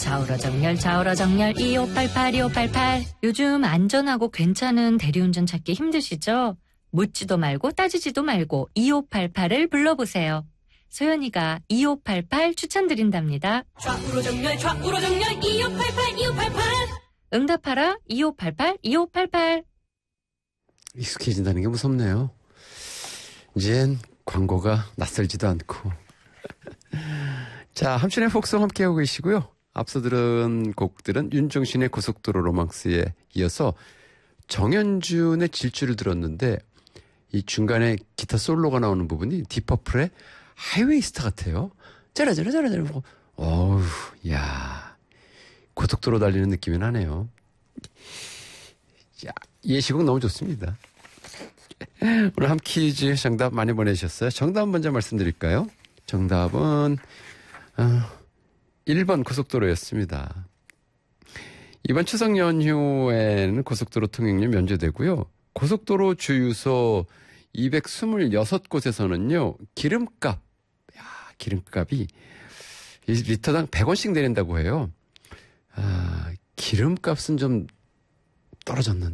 좌우로 정렬 2588 요즘 안전하고 괜찮은 대리운전 찾기 힘드시죠? 묻지도 말고 따지지도 말고 2588을 불러보세요. 소연이가 2588 추천드린답니다. 좌우로 정렬 2588 응답하라 2588 익숙해진다는 게 무섭네요. 이젠 광고가 낯설지도 않고. 자, 함춘의 폭송 함께하고 계시고요. 앞서 들은 곡들은 윤종신의 고속도로 로망스에 이어서 정현준의 질주를 들었는데 이 중간에 기타 솔로가 나오는 부분이 디퍼플의 하이웨이스타 같아요. 짜라짜라 어우, 야, 고속도로 달리는 느낌이 나네요. 야, 예시곡 너무 좋습니다. 오늘 함 퀴즈 정답 많이 보내주셨어요. 정답 먼저 말씀드릴까요? 정답은 1번 고속도로였습니다. 이번 추석 연휴에는 고속도로 통행료 면제되고요. 고속도로 주유소 226곳에서는요. 기름값이 리터당 100원씩 내린다고 해요. 기름값은 좀 떨어졌는데